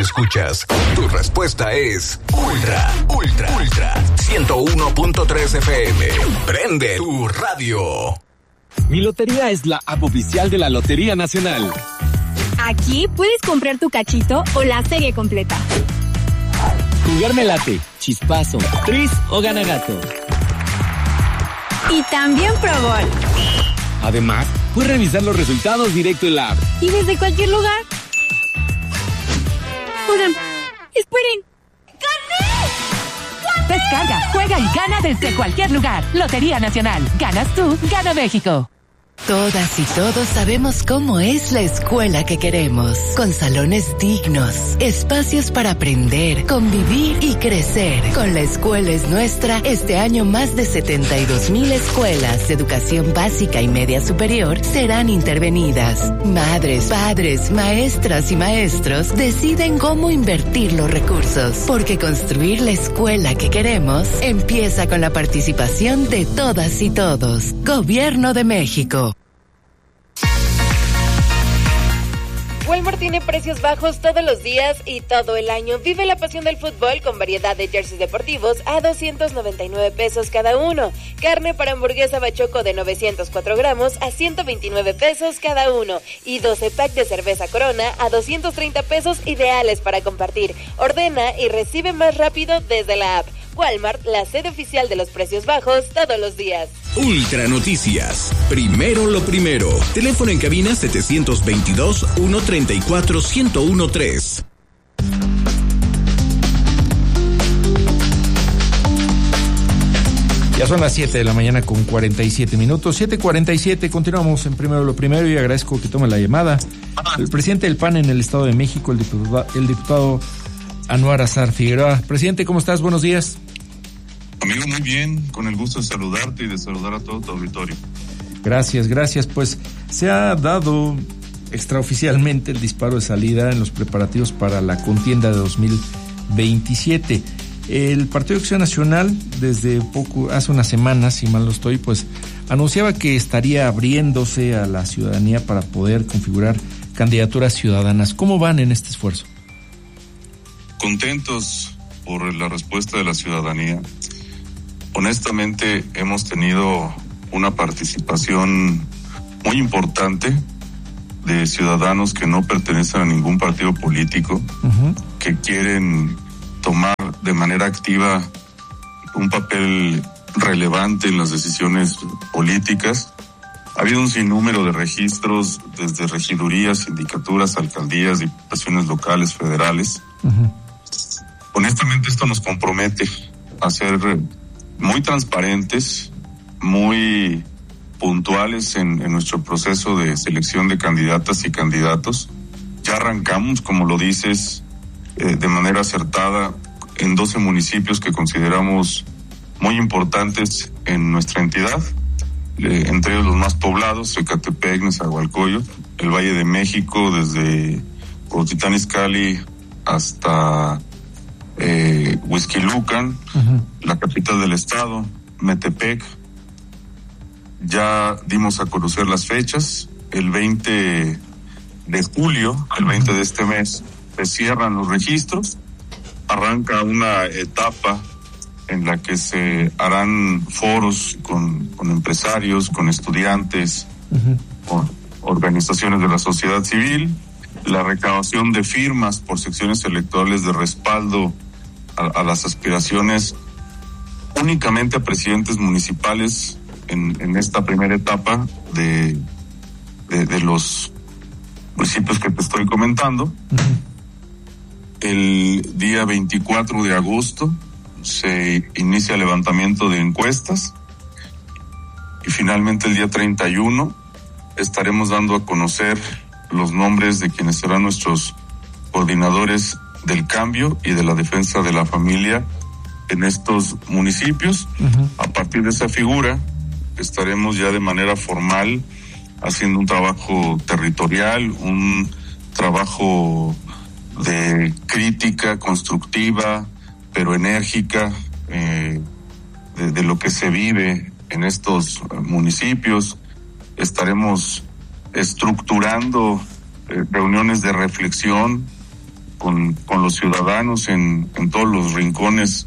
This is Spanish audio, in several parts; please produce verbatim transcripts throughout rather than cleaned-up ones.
Escuchas, tu respuesta es Ultra, Ultra, Ultra, ciento uno punto tres F M. Prende tu radio. Mi Lotería es la app oficial de la Lotería Nacional. Aquí puedes comprar tu cachito o la serie completa. Jugarme late, chispazo, tris o ganagato. Y también Pro Gol. Además, puedes revisar los resultados directo en la app. Y desde cualquier lugar. Oigan, esperen. ¡Gané! ¡Gané! Descarga, juega y gana desde cualquier lugar. Lotería Nacional. Ganas tú, gana México. Todas y todos sabemos cómo es la escuela que queremos, con salones dignos, espacios para aprender, convivir y crecer. Con La Escuela es Nuestra, este año más de setenta y dos mil escuelas de educación básica y media superior serán intervenidas. Madres, padres, maestras y maestros deciden cómo invertir los recursos, porque construir la escuela que queremos empieza con la participación de todas y todos. Gobierno de México. Walmart tiene precios bajos todos los días y todo el año. Vive la pasión del fútbol con variedad de jerseys deportivos a doscientos noventa y nueve pesos cada uno. Carne para hamburguesa Bachoco de novecientos cuatro gramos a ciento veintinueve pesos cada uno. Y doce pack de cerveza Corona a doscientos treinta pesos, ideales para compartir. Ordena y recibe más rápido desde la app. Walmart, la sede oficial de los precios bajos todos los días. Ultra Noticias. Primero lo primero. Teléfono en cabina setecientos veintidós, ciento treinta y cuatro, ciento trece. Ya son las siete de la mañana con cuarenta y siete minutos. siete cuarenta y siete, continuamos en Primero lo Primero y agradezco que tome la llamada. El presidente del P A N en el Estado de México, el diputado, el diputado Anwar Azar Figueroa. Presidente, ¿cómo estás? Buenos días. Amigo, muy bien, con el gusto de saludarte y de saludar a todo tu auditorio. Gracias, gracias. Pues se ha dado extraoficialmente el disparo de salida en los preparativos para la contienda de dos mil veintisiete. El Partido de Acción Nacional, desde poco, hace unas semanas, si mal no estoy, pues anunciaba que estaría abriéndose a la ciudadanía para poder configurar candidaturas ciudadanas. ¿Cómo van en este esfuerzo? Contentos por la respuesta de la ciudadanía. Honestamente, hemos tenido una participación muy importante de ciudadanos que no pertenecen a ningún partido político, uh-huh. que quieren tomar de manera activa un papel relevante en las decisiones políticas. Ha habido un sinnúmero de registros desde regidurías, sindicaturas, alcaldías, diputaciones locales, federales. Uh-huh. Honestamente, esto nos compromete a ser muy transparentes, muy puntuales en, en nuestro proceso de selección de candidatas y candidatos. Ya arrancamos, como lo dices, eh, de manera acertada en doce municipios que consideramos muy importantes en nuestra entidad, eh, entre ellos los más poblados, Ecatepec, Nezahualcóyotl, el Valle de México, desde Cuautitlán Izcalli hasta eh, Huixquilucan, uh-huh. la capital del estado, Metepec. Ya dimos a conocer las fechas. El veinte de julio, el veinte de este mes, se cierran los registros. Arranca una etapa en la que se harán foros con, con empresarios, con estudiantes, uh-huh. con organizaciones de la sociedad civil, la recabación de firmas por secciones electorales de respaldo a, a las aspiraciones únicamente a presidentes municipales en, en esta primera etapa de, de, de los municipios que te estoy comentando. Uh-huh. El día veinticuatro de agosto se inicia el levantamiento de encuestas y finalmente el día treinta y uno estaremos dando a conocer los nombres de quienes serán nuestros coordinadores del cambio y de la defensa de la familia en estos municipios. Uh-huh. A partir de esa figura estaremos ya de manera formal haciendo un trabajo territorial, un trabajo de crítica constructiva, pero enérgica, eh, de, de lo que se vive en estos municipios. Estaremos estructurando eh, reuniones de reflexión con, con los ciudadanos en, en todos los rincones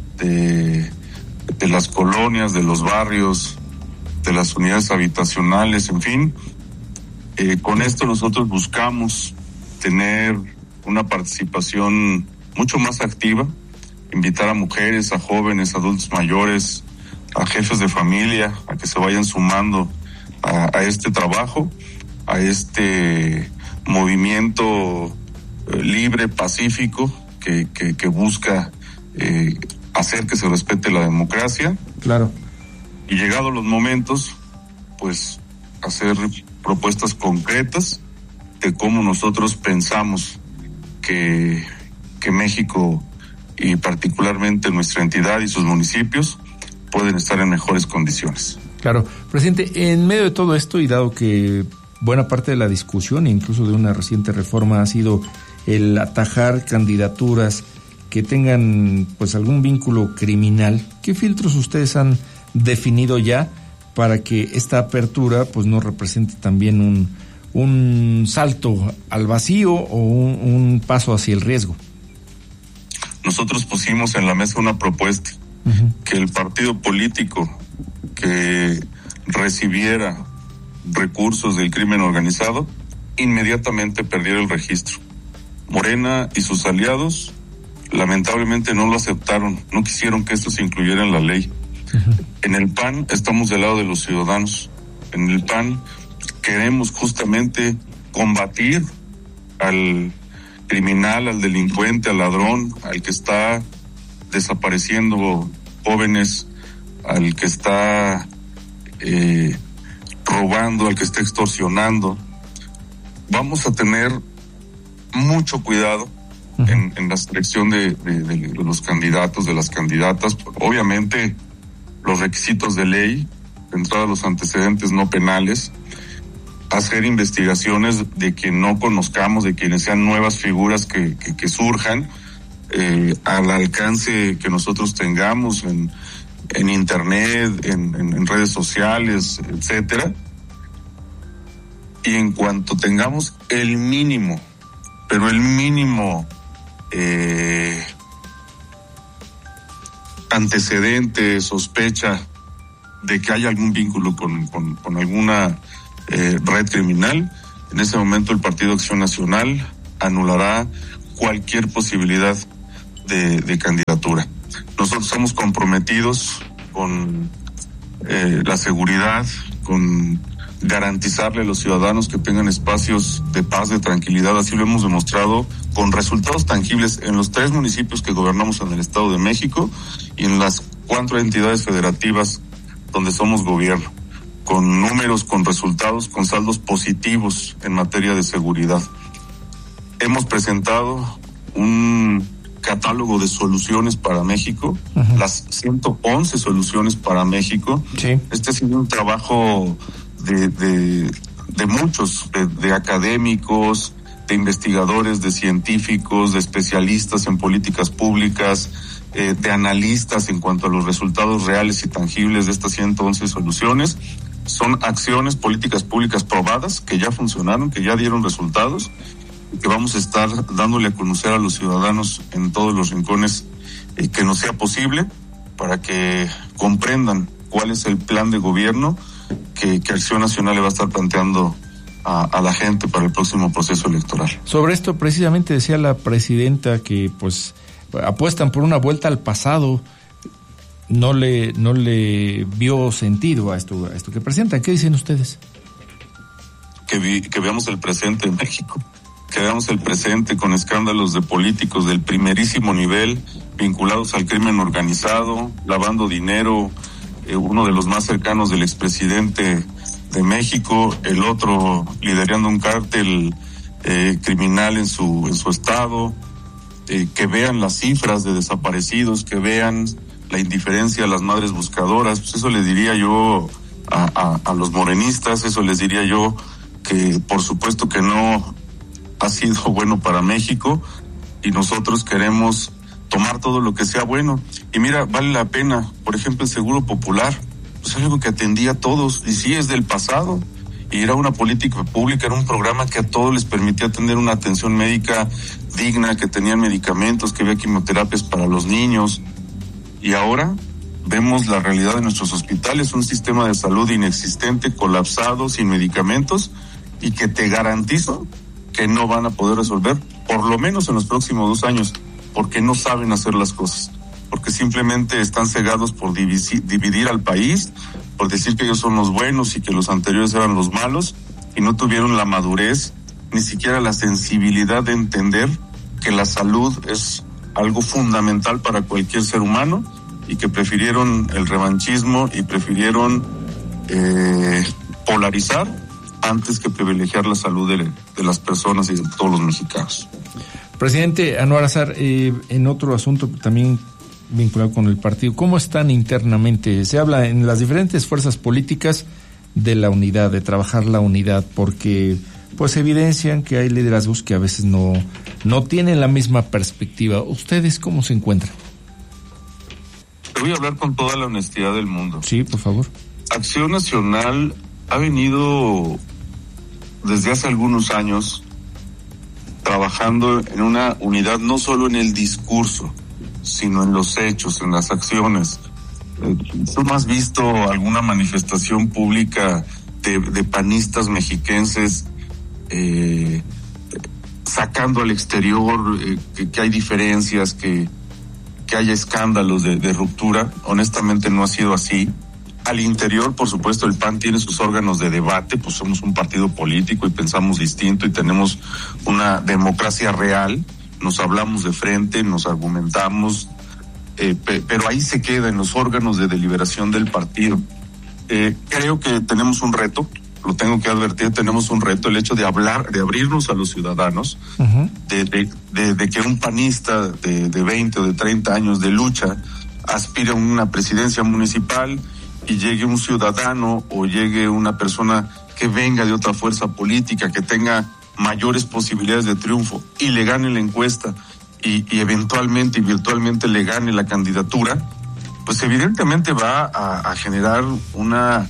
de, de las colonias, de los barrios, de las unidades habitacionales, en fin. Eh, con esto nosotros buscamos tener una participación mucho más activa, invitar a mujeres, a jóvenes, adultos mayores, a jefes de familia, a que se vayan sumando a, a este trabajo, a este movimiento eh, libre, pacífico, que, que, que busca eh, hacer que se respete la democracia. Claro. Y llegados los momentos, pues hacer propuestas concretas de cómo nosotros pensamos que, que México, y particularmente nuestra entidad y sus municipios, pueden estar en mejores condiciones. Claro. Presidente, en medio de todo esto, y dado que buena parte de la discusión, incluso de una reciente reforma, ha sido el atajar candidaturas que tengan pues algún vínculo criminal, ¿qué filtros ustedes han definido ya para que esta apertura pues no represente también un, un salto al vacío o un, un paso hacia el riesgo? Nosotros pusimos en la mesa una propuesta, uh-huh, que el partido político que recibiera recursos del crimen organizado inmediatamente perdiera el registro. Morena y sus aliados lamentablemente no lo aceptaron, no quisieron que esto se incluyera en la ley. Uh-huh. En el P A N estamos del lado de los ciudadanos. En el P A N queremos justamente combatir al criminal, al delincuente, al ladrón, al que está desapareciendo jóvenes, al que está eh, robando, al que está extorsionando. Vamos a tener mucho cuidado uh-huh. en, en la selección de, de, de, de los candidatos, de las candidatas. Obviamente, los requisitos de ley, de entrada los antecedentes no penales, hacer investigaciones de que no conozcamos, de quienes sean nuevas figuras que, que, que surjan, eh, al alcance que nosotros tengamos en, en internet, en, en, en redes sociales, etcétera. Y en cuanto tengamos el mínimo, pero el mínimo eh, antecedente, sospecha de que haya algún vínculo con, con, con alguna eh, red criminal, en ese momento el Partido Acción Nacional anulará cualquier posibilidad de, de candidatura. Nosotros estamos comprometidos con eh, la seguridad, con garantizarle a los ciudadanos que tengan espacios de paz, de tranquilidad. Así lo hemos demostrado con resultados tangibles en los tres municipios que gobernamos en el Estado de México y en las cuatro entidades federativas donde somos gobierno, con números, con resultados, con saldos positivos en materia de seguridad. Hemos presentado un catálogo de soluciones para México, uh-huh. las ciento once soluciones para México. Sí. Este ha sido un trabajo de, de, de muchos, de, de académicos, de investigadores, de científicos, de especialistas en políticas públicas, eh, de analistas en cuanto a los resultados reales y tangibles de estas ciento once soluciones. Son acciones, políticas públicas probadas, que ya funcionaron, que ya dieron resultados, y que vamos a estar dándole a conocer a los ciudadanos en todos los rincones eh, que nos sea posible, para que comprendan cuál es el plan de gobierno que, que Acción Nacional le va a estar planteando a, a la gente para el próximo proceso electoral. Sobre esto precisamente decía la presidenta que pues apuestan por una vuelta al pasado. No le no le vio sentido a esto a esto que presentan. ¿Qué dicen ustedes? Que, vi, que veamos el presente en México, que veamos el presente con escándalos de políticos del primerísimo nivel vinculados al crimen organizado, lavando dinero, eh, uno de los más cercanos del expresidente de México, el otro liderando un cártel eh, criminal en su en su estado, eh, que vean las cifras de desaparecidos, que vean la indiferencia a las madres buscadoras. Pues eso les diría yo a, a, a los morenistas, eso les diría yo que por supuesto que no ha sido bueno para México, y nosotros queremos tomar todo lo que sea bueno. Y mira, vale la pena, por ejemplo, el Seguro Popular, pues algo que atendía a todos, y sí es del pasado, y era una política pública, era un programa que a todos les permitía tener una atención médica digna, que tenían medicamentos, que había quimioterapias para los niños. Y ahora vemos la realidad de nuestros hospitales, un sistema de salud inexistente, colapsado, sin medicamentos, y que te garantizo que no van a poder resolver, por lo menos en los próximos dos años, porque no saben hacer las cosas, porque simplemente están cegados por dividir, dividir al país, por decir que ellos son los buenos y que los anteriores eran los malos, y no tuvieron la madurez, ni siquiera la sensibilidad de entender que la salud es algo fundamental para cualquier ser humano, y que prefirieron el revanchismo y prefirieron eh, polarizar antes que privilegiar la salud de, de las personas y de todos los mexicanos. Presidente Anwar Azar, eh, en otro asunto también vinculado con el partido, ¿cómo están internamente? Se habla en las diferentes fuerzas políticas de la unidad, de trabajar la unidad, porque pues evidencian que hay liderazgos que a veces no, no tienen la misma perspectiva. ¿Ustedes cómo se encuentran? Te voy a hablar con toda la honestidad del mundo. Sí, por favor. Acción Nacional ha venido desde hace algunos años trabajando en una unidad, no solo en el discurso, sino en los hechos, en las acciones. Eh, ¿Tú no has visto alguna manifestación pública de, de panistas mexiquenses eh, sacando al exterior eh, que, que hay diferencias, que, que haya escándalos de, de ruptura? Honestamente no ha sido así. Al interior, por supuesto, el P A N tiene sus órganos de debate, pues somos un partido político y pensamos distinto y tenemos una democracia real, nos hablamos de frente, nos argumentamos, eh, pe- pero ahí se queda en los órganos de deliberación del partido. Eh, creo que tenemos un reto, lo tengo que advertir, tenemos un reto, el hecho de hablar, de abrirnos a los ciudadanos, uh-huh. de, de, de, de que un panista de, de veinte o de treinta años de lucha aspire a una presidencia municipal y llegue un ciudadano o llegue una persona que venga de otra fuerza política, que tenga mayores posibilidades de triunfo y le gane la encuesta y, y eventualmente y virtualmente le gane la candidatura, pues evidentemente va a, a generar una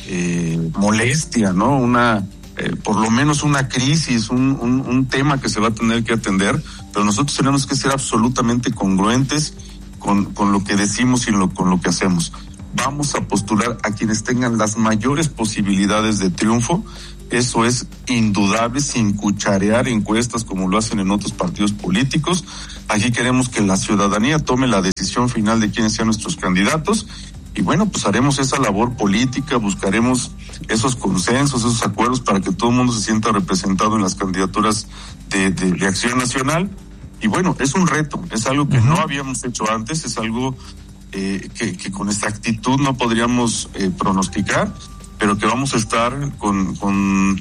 eh, molestia, ¿no? Una, eh, por lo menos una crisis, un, un, un tema que se va a tener que atender, pero nosotros tenemos que ser absolutamente congruentes con, con lo que decimos y lo, con lo que hacemos. Vamos a postular a quienes tengan las mayores posibilidades de triunfo, eso es indudable, sin cucharear encuestas como lo hacen en otros partidos políticos. Aquí queremos que la ciudadanía tome la decisión final de quiénes sean nuestros candidatos, y bueno, pues haremos esa labor política, buscaremos esos consensos, esos acuerdos para que todo el mundo se sienta representado en las candidaturas de, de, de Acción Nacional. Y bueno, es un reto, es algo que uh-huh. no habíamos hecho antes, es algo Eh, que, que con exactitud no podríamos eh, pronosticar, pero que vamos a estar con, con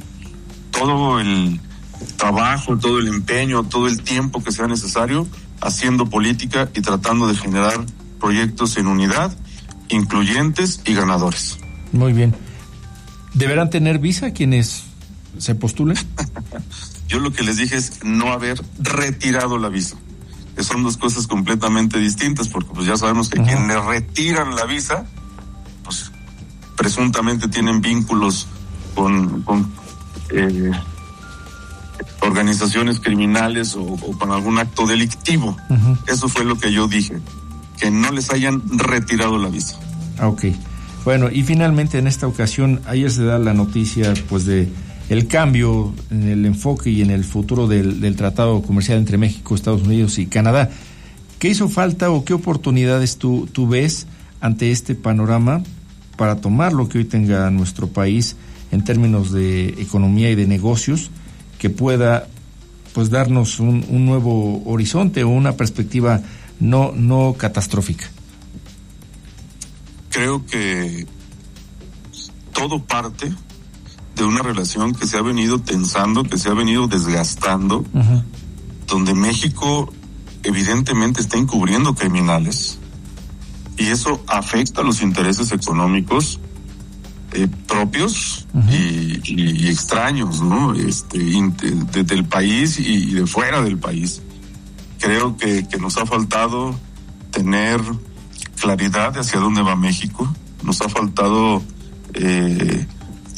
todo el trabajo, todo el empeño, todo el tiempo que sea necesario, haciendo política y tratando de generar proyectos en unidad, incluyentes y ganadores. Muy bien. ¿Deberán tener visa quienes se postulen? Yo lo que les dije es no haber retirado la visa, que son dos cosas completamente distintas, porque pues ya sabemos que uh-huh. quien le retiran la visa, pues presuntamente tienen vínculos con, con eh, organizaciones criminales o, o con algún acto delictivo. Uh-huh. Eso fue lo que yo dije, que no les hayan retirado la visa. Ok. Bueno, y finalmente en esta ocasión, ayer se da la noticia pues de el cambio en el enfoque y en el futuro del, del tratado comercial entre México, Estados Unidos y Canadá. ¿Qué hizo falta o qué oportunidades tú, tú ves ante este panorama para tomar lo que hoy tenga nuestro país en términos de economía y de negocios, que pueda pues darnos un, un nuevo horizonte o una perspectiva no, no catastrófica? Creo que todo parte de una relación que se ha venido tensando, que se ha venido desgastando, uh-huh. donde México evidentemente está encubriendo criminales, y eso afecta los intereses económicos eh, propios uh-huh. y, y, y extraños, ¿no? Este, de, de, del país y, y de fuera del país. Creo que, que nos ha faltado tener claridad de hacia dónde va México, nos ha faltado eh,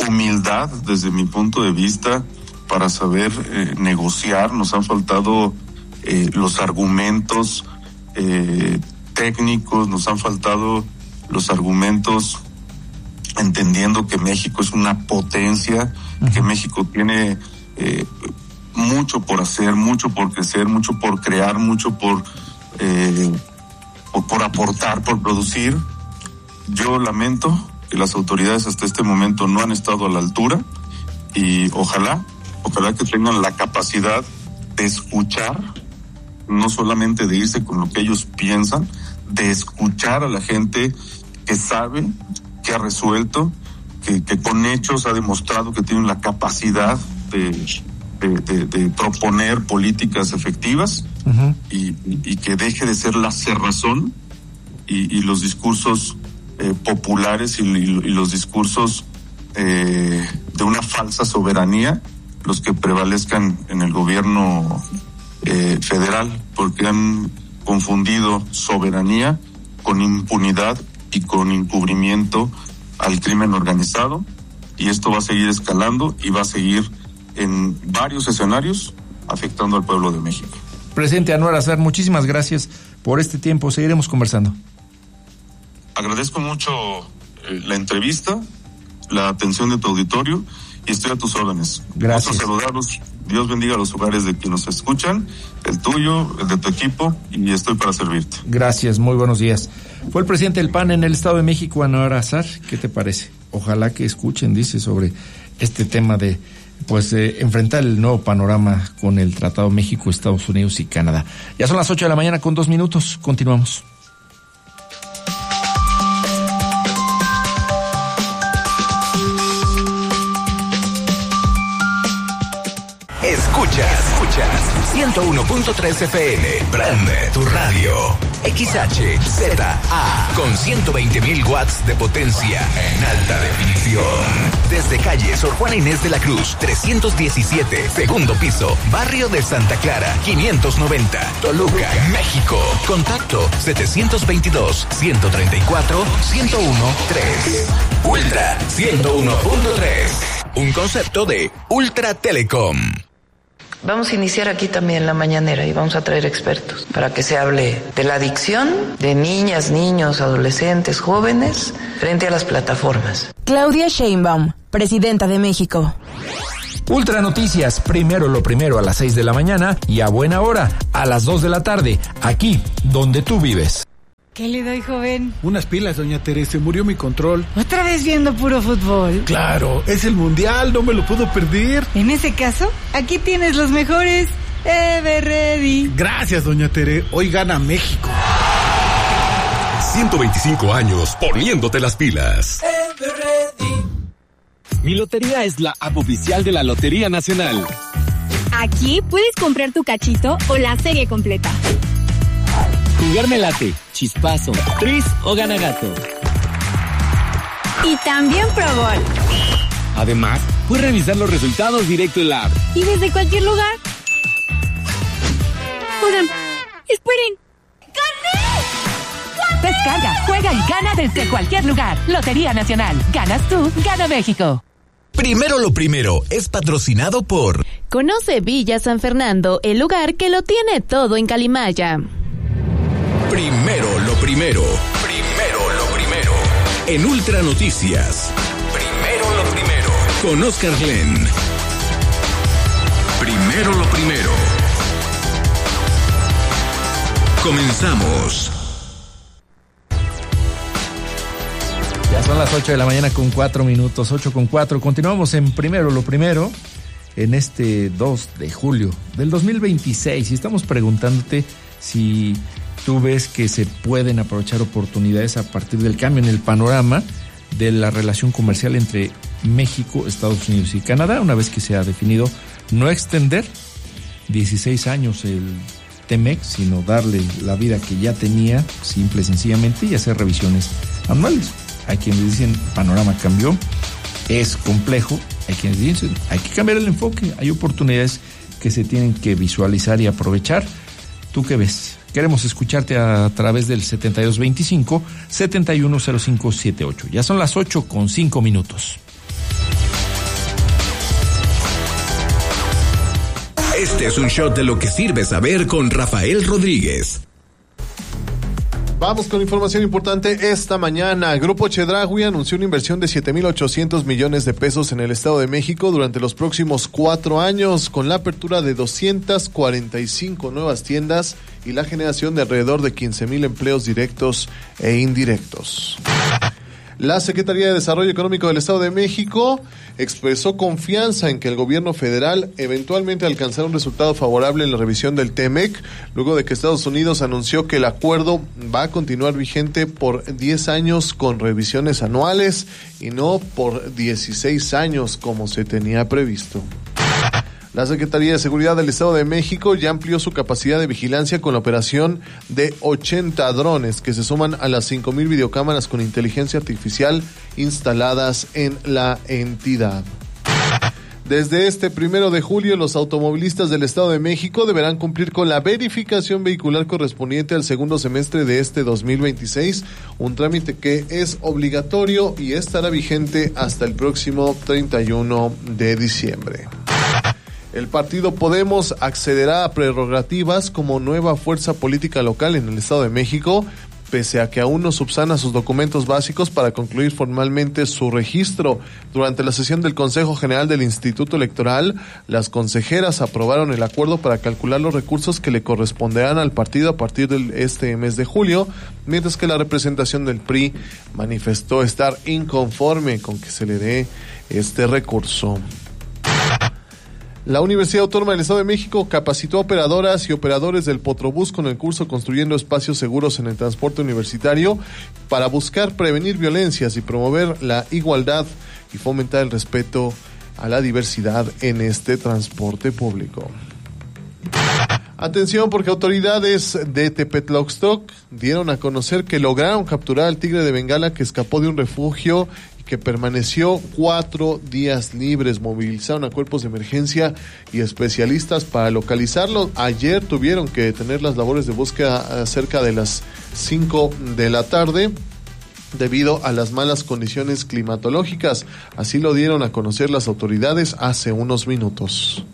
humildad desde mi punto de vista para saber eh, negociar. Nos han faltado eh, los argumentos eh, técnicos, nos han faltado los argumentos entendiendo que México es una potencia, uh-huh. que México tiene eh, mucho por hacer, mucho por crecer, mucho por crear, mucho por, eh, por, por aportar, por producir. Yo lamento que las autoridades hasta este momento no han estado a la altura y ojalá, ojalá que tengan la capacidad de escuchar, no solamente de irse con lo que ellos piensan, de escuchar a la gente que sabe, que ha resuelto, que, que con hechos ha demostrado que tienen la capacidad de, de, de, de proponer políticas efectivas, uh-huh. y, y que deje de ser la cerrazón y, y los discursos eh, populares y, y, y los discursos eh, de una falsa soberanía los que prevalezcan en el gobierno eh, federal, porque han confundido soberanía con impunidad y con encubrimiento al crimen organizado, y esto va a seguir escalando y va a seguir en varios escenarios afectando al pueblo de México. Presidente Anwar Azar, muchísimas gracias por este tiempo, seguiremos conversando. Agradezco mucho eh, la entrevista, la atención de tu auditorio y estoy a tus órdenes. Gracias. Gusto saludarlos. Dios bendiga los hogares de quienes nos escuchan, el tuyo, el de tu equipo, y estoy para servirte. Gracias, muy buenos días. Fue el presidente del P A N en el Estado de México, Anwar Azar. ¿Qué te parece? Ojalá que escuchen, dice, sobre este tema de pues eh, enfrentar el nuevo panorama con el Tratado México, Estados Unidos y Canadá. Ya son las ocho de la mañana con dos minutos. Continuamos. Escuchas, escuchas ciento uno punto tres F M. Prende tu radio. X H Z A con ciento veinte mil watts de potencia en alta definición. Desde calle Sor Juana Inés de la Cruz, trescientos diecisiete, segundo piso, barrio de Santa Clara, quinientos noventa, Toluca, México. Contacto setecientos veintidós, ciento treinta y cuatro, ciento uno, tres. Ultra ciento uno punto tres. Un concepto de Ultra Telecom. Vamos a iniciar aquí también la mañanera y vamos a traer expertos para que se hable de la adicción de niñas, niños, adolescentes, jóvenes frente a las plataformas. Claudia Sheinbaum, presidenta de México. Ultra Noticias, primero lo primero a las seis de la mañana y a buena hora, a las dos de la tarde, aquí donde tú vives. ¿Qué le doy, joven? Unas pilas, doña Teresa, murió mi control. ¿Otra vez viendo puro fútbol? Claro, es el mundial, no me lo puedo perder. En ese caso, aquí tienes los mejores. Everready. Gracias, doña Tere, hoy gana México. ciento veinticinco años poniéndote las pilas. Everready. Mi lotería es la app oficial de la Lotería Nacional. Aquí puedes comprar tu cachito o la serie completa. Jugarme late, chispazo, tris o ganagato. Y también Pro Gol. Además, puedes revisar los resultados directo en la app. Y desde cualquier lugar. Oigan, esperen. ¡Gané! Descarga, juega y gana desde cualquier lugar. Lotería Nacional. Ganas tú, gana México. Primero lo primero es patrocinado por... Conoce Villa San Fernando, el lugar que lo tiene todo en Calimaya. Primero lo primero. Primero lo primero. En Ultra Noticias. Primero lo primero. Con Oscar Glenn. Primero lo primero. Comenzamos. Ya son las ocho de la mañana con cuatro minutos, ocho con cuatro. Continuamos en Primero lo primero, en este dos de julio del dos mil veintiséis. Y estamos preguntándote si tú ves que se pueden aprovechar oportunidades a partir del cambio en el panorama de la relación comercial entre México, Estados Unidos y Canadá, una vez que se ha definido no extender dieciséis años el T M E C, sino darle la vida que ya tenía, simple y sencillamente, y hacer revisiones anuales. Hay quienes dicen, el panorama cambió, es complejo. Hay quienes dicen, hay que cambiar el enfoque, hay oportunidades que se tienen que visualizar y aprovechar. ¿Tú qué ves? Queremos escucharte a través del setenta y dos veinticinco, setenta y uno cero cinco setenta y ocho. Ya son las ocho con cinco minutos. Este es un shot de lo que sirve saber con Rafael Rodríguez. Vamos con información importante esta mañana. Grupo Chedraui anunció una inversión de siete mil ochocientos millones de pesos en el Estado de México durante los próximos cuatro años, con la apertura de doscientas cuarenta y cinco nuevas tiendas y la generación de alrededor de quince mil empleos directos e indirectos. La Secretaría de Desarrollo Económico del Estado de México expresó confianza en que el gobierno federal eventualmente alcanzará un resultado favorable en la revisión del TEMEC, luego de que Estados Unidos anunció que el acuerdo va a continuar vigente por diez años con revisiones anuales y no por dieciséis años como se tenía previsto. La Secretaría de Seguridad del Estado de México ya amplió su capacidad de vigilancia con la operación de ochenta drones que se suman a las cinco mil videocámaras con inteligencia artificial instaladas en la entidad. Desde este primero de julio, los automovilistas del Estado de México deberán cumplir con la verificación vehicular correspondiente al segundo semestre de este dos mil veintiséis, un trámite que es obligatorio y estará vigente hasta el próximo treinta y uno de diciembre. El partido Podemos accederá a prerrogativas como nueva fuerza política local en el Estado de México, pese a que aún no subsana sus documentos básicos para concluir formalmente su registro. Durante la sesión del Consejo General del Instituto Electoral, las consejeras aprobaron el acuerdo para calcular los recursos que le corresponderán al partido a partir de este mes de julio, mientras que la representación del P R I manifestó estar inconforme con que se le dé este recurso. La Universidad Autónoma del Estado de México capacitó a operadoras y operadores del Potrobús con el curso Construyendo Espacios Seguros en el Transporte Universitario para buscar prevenir violencias y promover la igualdad y fomentar el respeto a la diversidad en este transporte público. Atención, porque autoridades de Tepetloxtoc dieron a conocer que lograron capturar al tigre de Bengala que escapó de un refugio que permaneció cuatro días libres. Movilizaron a cuerpos de emergencia y especialistas para localizarlo. Ayer tuvieron que detener las labores de búsqueda cerca de las cinco de la tarde debido a las malas condiciones climatológicas. Así lo dieron a conocer las autoridades hace unos minutos.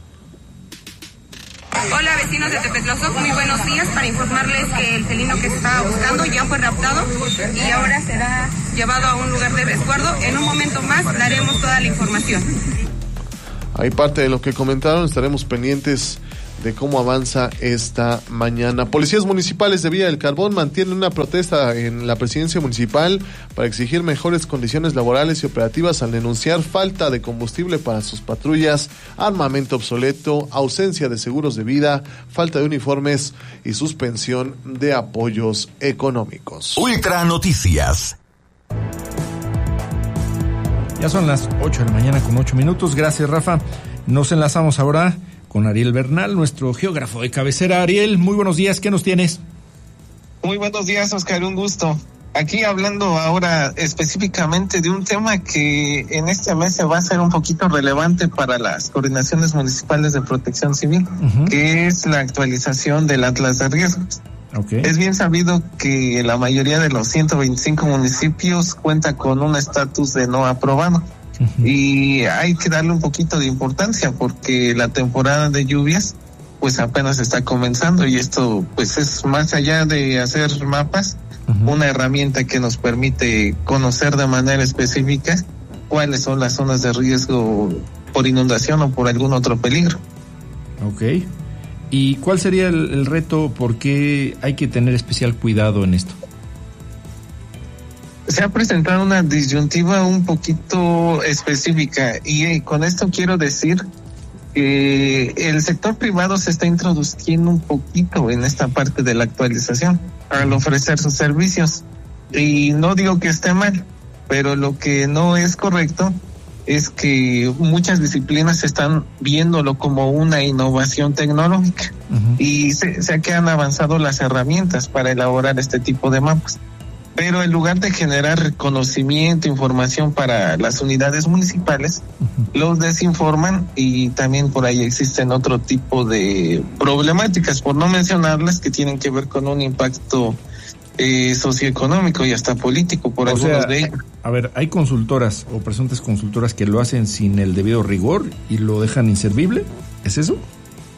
Hola vecinos de Tepetloxtoc, muy buenos días, para informarles que el felino que se estaba buscando ya fue raptado y ahora será llevado a un lugar de resguardo. En un momento más daremos toda la información. Hay parte de lo que comentaron, estaremos pendientes de cómo avanza esta mañana. Policías municipales de Villa del Carbón mantienen una protesta en la presidencia municipal para exigir mejores condiciones laborales y operativas al denunciar falta de combustible para sus patrullas, armamento obsoleto, ausencia de seguros de vida, falta de uniformes y suspensión de apoyos económicos. Ultra Noticias. Ya son las ocho de la mañana con ocho minutos. Gracias, Rafa. Nos enlazamos ahora con Ariel Bernal, nuestro geógrafo de cabecera. Ariel, muy buenos días, ¿qué nos tienes? Muy buenos días, Oscar, un gusto. Aquí hablando ahora específicamente de un tema que en este mes se va a hacer un poquito relevante para las coordinaciones municipales de protección civil, uh-huh. que es la actualización del Atlas de Riesgos. Okay. Es bien sabido que la mayoría de los ciento veinticinco municipios cuenta con un estatus de no aprobado. Uh-huh. Y hay que darle un poquito de importancia porque la temporada de lluvias pues apenas está comenzando y esto pues es más allá de hacer mapas, uh-huh. una herramienta que nos permite conocer de manera específica cuáles son las zonas de riesgo por inundación o por algún otro peligro. Ok. ¿Y cuál sería el, el reto? ¿Por qué hay que tener especial cuidado en esto? Se ha presentado una disyuntiva un poquito específica y eh, con esto quiero decir que el sector privado se está introduciendo un poquito en esta parte de la actualización al ofrecer sus servicios. Y no digo que esté mal, pero lo que no es correcto es que muchas disciplinas están viéndolo como una innovación tecnológica uh-huh. y se, se que han avanzado las herramientas para elaborar este tipo de mapas. Pero en lugar de generar conocimiento, información para las unidades municipales, uh-huh. los desinforman y también por ahí existen otro tipo de problemáticas, por no mencionarlas, que tienen que ver con un impacto eh, socioeconómico y hasta político por o algunos sea, de ellos. A ver, hay consultoras o presuntas consultoras que lo hacen sin el debido rigor y lo dejan inservible, ¿es eso?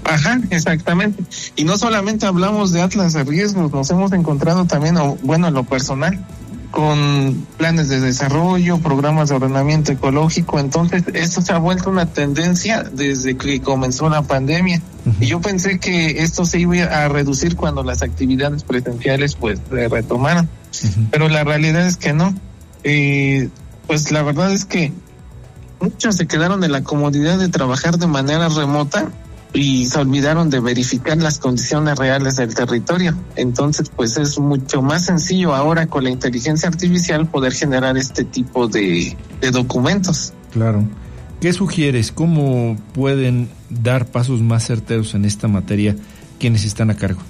Ajá, exactamente. Y no solamente hablamos de atlas de riesgos, nos hemos encontrado también, bueno, en lo personal, con planes de desarrollo, programas de ordenamiento ecológico. Entonces, esto se ha vuelto una tendencia desde que comenzó la pandemia. Uh-huh. Y yo pensé que esto se iba a reducir cuando las actividades presenciales pues se retomaran. Uh-huh. Pero la realidad es que no. Eh, pues la verdad es que muchos se quedaron en la comodidad de trabajar de manera remota y se olvidaron de verificar las condiciones reales del territorio. Entonces, pues es mucho más sencillo ahora con la inteligencia artificial poder generar este tipo de, de documentos. Claro. ¿Qué sugieres? ¿Cómo pueden dar pasos más certeros en esta materia quienes están a cargo?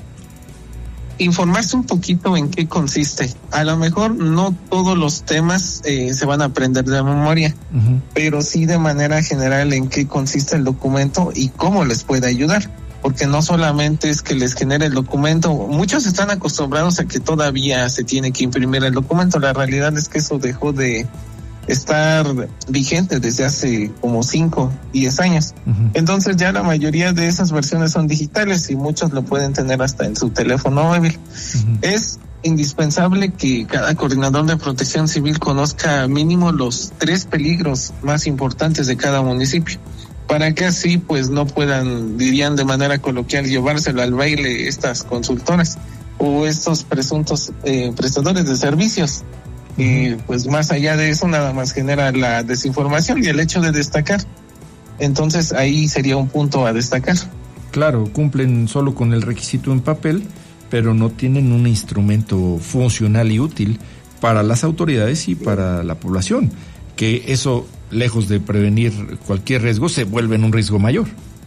Informarse un poquito en qué consiste. A lo mejor no todos los temas eh, se van a aprender de memoria, uh-huh. pero sí de manera general en qué consiste el documento y cómo les puede ayudar. Porque no solamente es que les genere el documento, muchos están acostumbrados a que todavía se tiene que imprimir el documento. La realidad es que eso dejó de estar vigente desde hace como cinco, diez años. Uh-huh. Entonces ya la mayoría de esas versiones son digitales y muchos lo pueden tener hasta en su teléfono móvil. Uh-huh. Es indispensable que cada coordinador de protección civil conozca mínimo los tres peligros más importantes de cada municipio, para que así pues no puedan, dirían de manera coloquial, llevárselo al baile estas consultoras o estos presuntos eh, prestadores de servicios. Y pues más allá de eso nada más genera la desinformación y el hecho de destacar. Entonces ahí sería un punto a destacar. Claro, cumplen solo con el requisito en papel, pero no tienen un instrumento funcional y útil para las autoridades y para la población, que eso, lejos de prevenir cualquier riesgo, se vuelve en un riesgo mayor.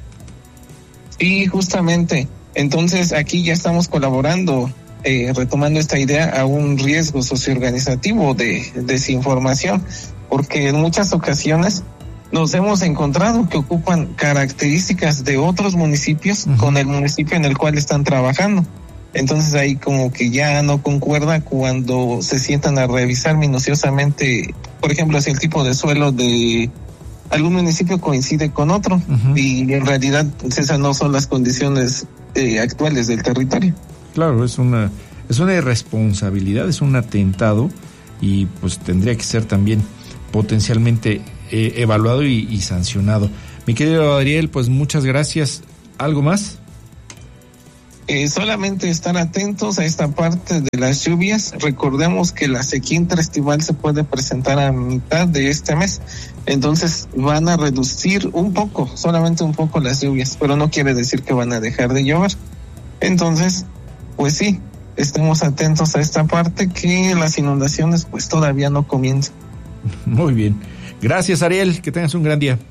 Sí, justamente. Entonces aquí ya estamos colaborando, Eh, retomando esta idea, a un riesgo socioorganizativo de desinformación, porque en muchas ocasiones nos hemos encontrado que ocupan características de otros municipios uh-huh. con el municipio en el cual están trabajando. Entonces ahí como que ya no concuerda cuando se sientan a revisar minuciosamente, por ejemplo, si el tipo de suelo de algún municipio coincide con otro uh-huh. y en realidad pues, esas no son las condiciones eh, actuales del territorio. Claro, es una es una irresponsabilidad, es un atentado y pues tendría que ser también potencialmente eh, evaluado y, y sancionado. Mi querido Adriel, pues muchas gracias. ¿Algo más? Eh, solamente estar atentos a esta parte de las lluvias. Recordemos que la sequía interestival se puede presentar a mitad de este mes, entonces van a reducir un poco, solamente un poco las lluvias, pero no quiere decir que van a dejar de llover. Entonces, pues sí, estemos atentos a esta parte, que las inundaciones pues todavía no comienzan. Muy bien. Gracias, Ariel, que tengas un gran día.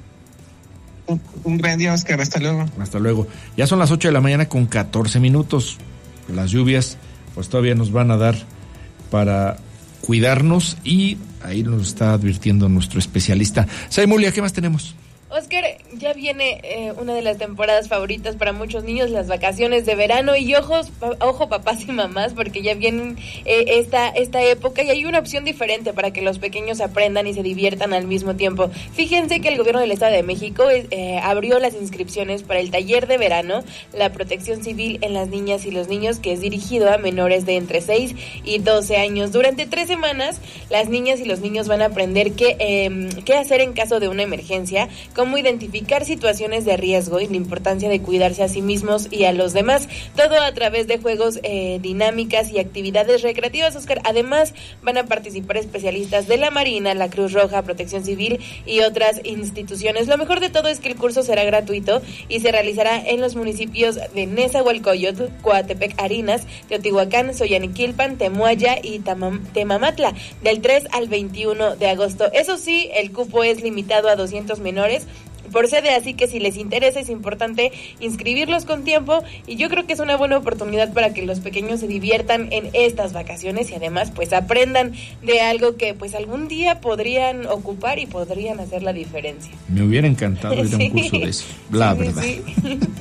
Un, un gran día, Oscar, hasta luego. Hasta luego. Ya son las ocho de la mañana con catorce minutos. Las lluvias pues todavía nos van a dar para cuidarnos y ahí nos está advirtiendo nuestro especialista. Saimulia, ¿qué más tenemos? Oscar, ya viene eh, una de las temporadas favoritas para muchos niños, las vacaciones de verano, y ojos, ojo papás y mamás, porque ya viene eh, esta, esta época y hay una opción diferente para que los pequeños aprendan y se diviertan al mismo tiempo. Fíjense que el gobierno del Estado de México eh, abrió las inscripciones para el taller de verano, la protección civil en las niñas y los niños, que es dirigido a menores de entre seis y doce años. Durante tres semanas, las niñas y los niños van a aprender qué, eh, qué hacer en caso de una emergencia, cómo identificar situaciones de riesgo y la importancia de cuidarse a sí mismos y a los demás. Todo a través de juegos, eh, dinámicas y actividades recreativas, Oscar. Además, van a participar especialistas de la Marina, la Cruz Roja, Protección Civil y otras instituciones. Lo mejor de todo es que el curso será gratuito y se realizará en los municipios de Nezahualcóyotl, Coatepec, Harinas, Teotihuacán, Soyaniquilpan, Temuaya y Tamam- Temamatla, del tres al veintiuno de agosto. Eso sí, el cupo es limitado a doscientos menores por sede, así que si les interesa es importante inscribirlos con tiempo, y yo creo que es una buena oportunidad para que los pequeños se diviertan en estas vacaciones y además pues aprendan de algo que pues algún día podrían ocupar y podrían hacer la diferencia. Me hubiera encantado ir a un curso de eso, la sí, verdad. Sí.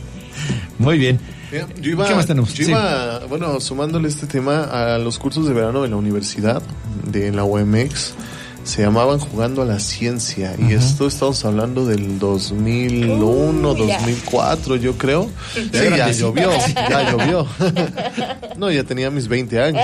Muy bien. Mira, yo iba, ¿Qué más tenemos? Yo sí. iba, bueno, sumándole este tema a los cursos de verano de la universidad, de la U A M X. se llamaban Jugando a la Ciencia, uh-huh. y esto estamos hablando del dos mil uno, uh, dos mil cuatro, yo creo. Sí, ya, ya llovió, ya llovió. No, ya tenía mis veinte años.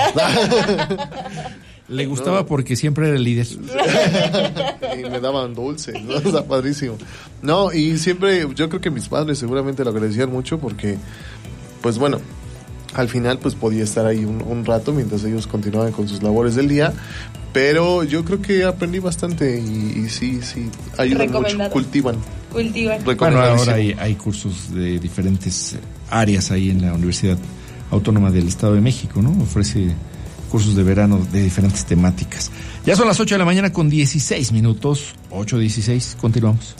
Le gustaba no. porque siempre era el líder. Y me daban dulces, ¿no? O sea, padrísimo. No, y siempre, yo creo que mis padres seguramente lo agradecían mucho porque, pues bueno, al final pues podía estar ahí un, un rato mientras ellos continuaban con sus labores del día, pero yo creo que aprendí bastante y, y sí, sí, ayudan mucho, cultivan. Cultivan. Bueno, ahora hay, hay cursos de diferentes áreas ahí en la Universidad Autónoma del Estado de México, ¿no? Ofrece cursos de verano de diferentes temáticas. Ya son las ocho de la mañana con dieciséis minutos, ocho dieciséis, continuamos.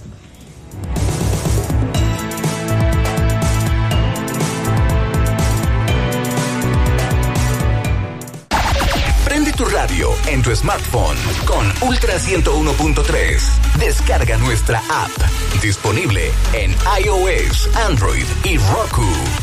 Prende tu radio en tu smartphone con Ultra ciento uno punto tres. Descarga nuestra app, disponible en iOS, Android y Roku.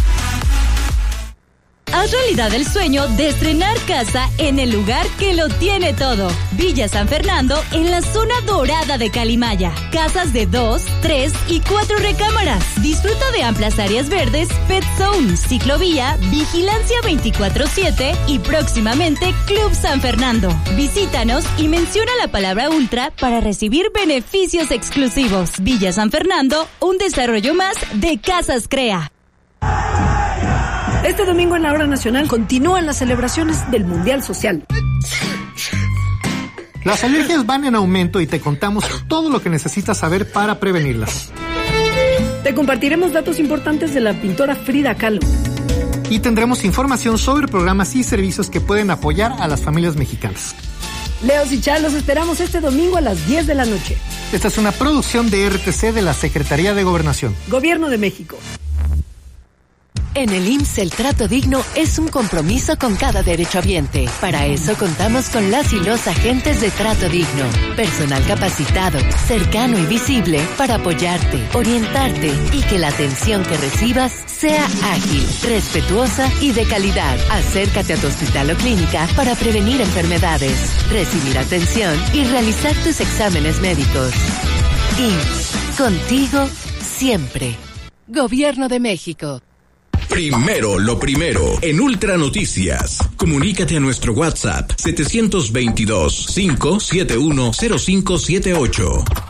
Haz realidad el sueño de estrenar casa en el lugar que lo tiene todo. Villa San Fernando, en la zona dorada de Calimaya. Casas de dos, tres y cuatro recámaras. Disfruta de amplias áreas verdes, pet zone, ciclovía, vigilancia veinticuatro siete y próximamente Club San Fernando. Visítanos y menciona la palabra Ultra para recibir beneficios exclusivos. Villa San Fernando, un desarrollo más de Casas Crea. Este domingo en la Hora Nacional continúan las celebraciones del Mundial Social. Las alergias van en aumento y te contamos todo lo que necesitas saber para prevenirlas. Te compartiremos datos importantes de la pintora Frida Kahlo. Y tendremos información sobre programas y servicios que pueden apoyar a las familias mexicanas. Leos y Chal, los esperamos este domingo a las diez de la noche. Esta es una producción de R T C de la Secretaría de Gobernación. Gobierno de México. En el I M S S el trato digno es un compromiso con cada derechohabiente. Para eso contamos con las y los agentes de trato digno. Personal capacitado, cercano y visible para apoyarte, orientarte y que la atención que recibas sea ágil, respetuosa y de calidad. Acércate a tu hospital o clínica para prevenir enfermedades, recibir atención y realizar tus exámenes médicos. I M S S, contigo siempre. Gobierno de México. Primero lo primero, en Ultra Noticias. Comunícate a nuestro WhatsApp siete dos dos, cinco siete uno, cero cinco siete ocho.